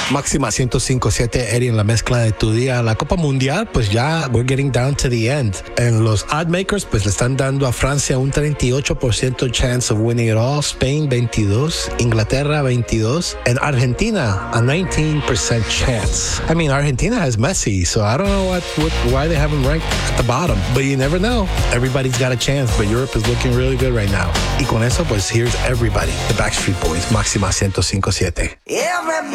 Máxima 105.7, Eddie, en la mezcla de tu día. La Copa Mundial, pues ya we're getting down to the end. En los odd makers, pues le están dando a Francia un 38% chance of winning it all. Spain, 22. Inglaterra, 22. And Argentina, a 19% chance. I mean, Argentina has Messi, so I don't know why they have him ranked at the bottom. But you never know. Everybody's got a chance, but Europe is looking really good right now. Y con eso, pues here's everybody. The Backstreet Boys, Máxima 105.7.